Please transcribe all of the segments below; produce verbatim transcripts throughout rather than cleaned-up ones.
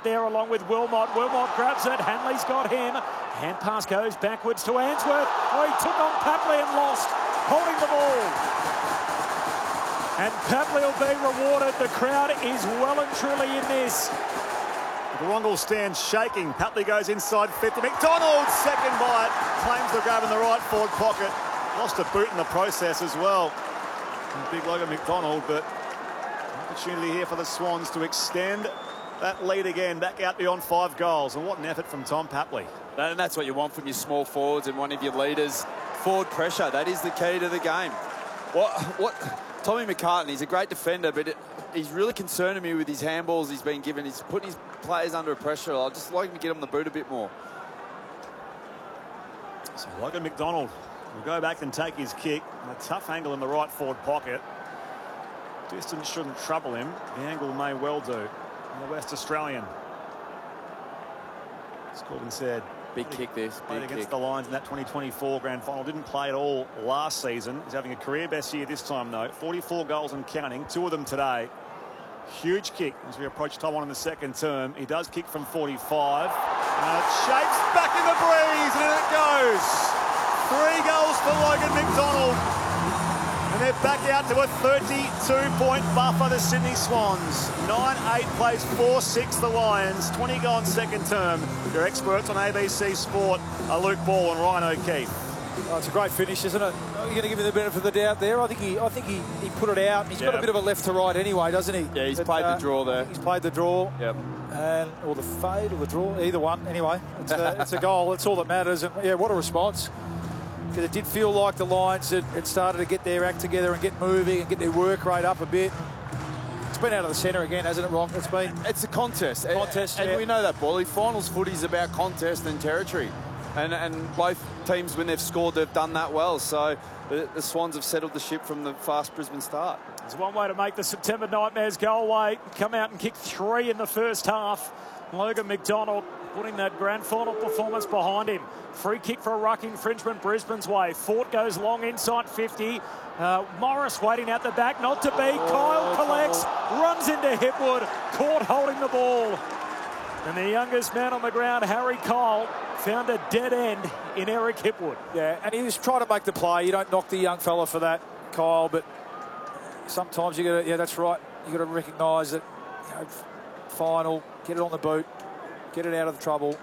there along with Wilmot. Wilmot grabs it. Hanley's got him. Hand pass goes backwards to Answorth. Oh, he took on Papley and lost, holding the ball. And Papley will be rewarded. The crowd is well and truly in this. The Wrongall stands shaking. Papley goes inside fifty. McDonald, second bite. Claims the grab in the right forward pocket. Lost a boot in the process as well. And big Logan McDonald, but opportunity here for the Swans to extend that lead again, back out beyond five goals. And what an effort from Tom Papley. And that's what you want from your small forwards and one of your leaders. Forward pressure, that is the key to the game. What, what, Tommy McCartan, he's a great defender, but it, he's really concerning me with his handballs he's been given. He's putting his players under pressure. I'd just like him to get on the boot a bit more. So Logan McDonald will go back and take his kick. A tough angle in the right forward pocket. Distance shouldn't trouble him. The angle may well do. And the West Australian. As Corbin said, big kick this. Played Big against kick. the Lions in that twenty twenty-four grand final. Didn't play at all last season. He's having a career best year this time though. forty-four goals and counting. Two of them today. Huge kick as we approach time one in the second term. He does kick from forty-five. And it shapes back in the breeze and in it goes. Three goals for Logan McDonald. And they're back out to a thirty-two point buffer, the Sydney Swans. nine eight plays four six the Lions. twenty gone second term. Your experts on A B C Sport are Luke Ball and Ryan O'Keefe. Oh, it's a great finish, isn't it? You're going to give him the benefit of the doubt there. I think he, I think he, he put it out. He's Yep. got a bit of a left to right anyway, doesn't he? Yeah, he's But, played uh, the draw there. He's played the draw. Yep. And or the fade or the draw, either one. Anyway, it's a, it's a goal. That's all that matters. And yeah, what a response. Because it did feel like the Lions had, had started to get their act together and get moving and get their work rate up a bit. It's been out of the centre again, hasn't it, Ron? It's been It's a contest. Contest, and yeah. we know that, Bolly. Finals footy is about contest and territory. And, and both teams, when they've scored, they've done that well. So the, the Swans have settled the ship from the fast Brisbane start. There's one way to make the September Nightmares go away. Come out and kick three in the first half. Logan McDonald putting that grand final performance behind him. Free kick for a ruck infringement Brisbane's way. Fort goes long inside fifty. Uh, Morris waiting at the back, not to be. Oh, Kyle collects, runs into Hipwood, caught holding the ball. And the youngest man on the ground, Harry Kyle, found a dead end in Eric Hipwood. Yeah, and he was trying to make the play. You don't knock the young fella for that, Kyle, but sometimes you got to, yeah, that's right. You got to recognise that, you know, final, get it on the boot, get it out of the trouble.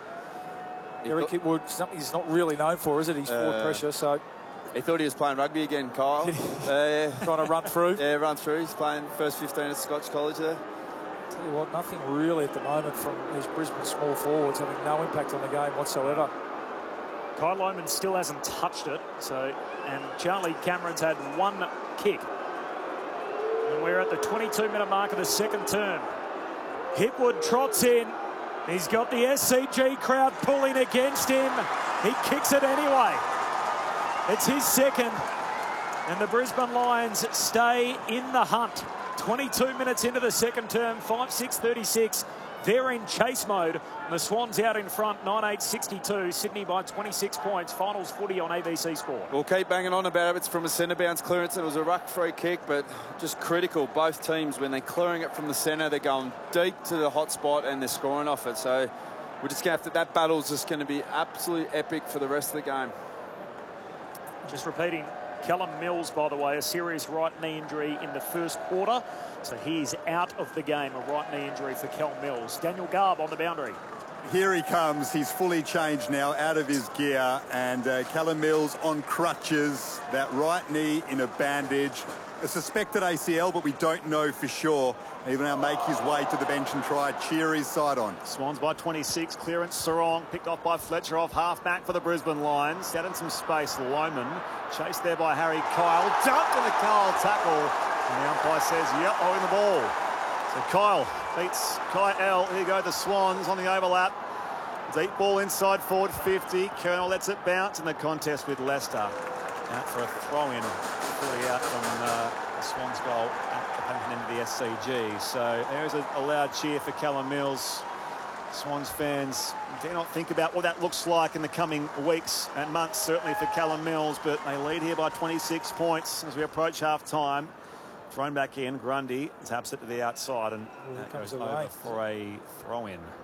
He Eric thought, Hipwood, something he's not really known for, is it? He's forward Uh, pressure, so he thought he was playing rugby again, Kyle. uh, trying to run through. yeah, run through. He's playing first fifteen at Scotch College there. Tell you what, nothing really at the moment from these Brisbane small forwards, having no impact on the game whatsoever. Kyle Lohman still hasn't touched it, so and Charlie Cameron's had one kick. And we're at the twenty-two minute mark of the second term. Hipwood trots in. He's got the S C G crowd pulling against him. He kicks it anyway. It's his second. And the Brisbane Lions stay in the hunt. twenty-two minutes into the second term, five six thirty-six. They're in chase mode. And the Swans out in front, nine eight sixty-two. Sydney by twenty-six points. Finals footy on A B C Sport. We'll keep banging on about it. It's from a centre bounce clearance. It was a ruck free kick, but just critical. Both teams, when they're clearing it from the centre, they're going deep to the hot spot and they're scoring off it. So we're just going to have to, that battle's just going to be absolutely epic for the rest of the game. Just repeating, Callum Mills, by the way, a serious right knee injury in the first quarter. So he's out of the game, a right knee injury for Cal Mills. Daniel Garb on the boundary. Here he comes. He's fully changed now, out of his gear. And uh, Callum Mills on crutches, that right knee in a bandage. A suspected A C L, but we don't know for sure. He will now make his way to the bench and try to cheer his side on. Swans by twenty-six. Clearance Sarong picked off by Fletcher off half back for the Brisbane Lions. Out in some space, Lohman. Chased there by Harry Kyle. Dumped in the Kyle tackle. And the umpire says, yep, holding the ball. So Kyle beats Kyle. Here go the Swans on the overlap. Deep ball inside forward fifty. Colonel lets it bounce in the contest with Leicester. Out for a throw-in. Fully out from uh, the Swans goal at the punting end of the S C G. So there's a, a loud cheer for Callum Mills. Swans fans do not think about what that looks like in the coming weeks and months, certainly for Callum Mills, but they lead here by twenty-six points as we approach half-time. Thrown back in, Grundy taps it to the outside and Ooh, that comes goes away. over for a throw-in.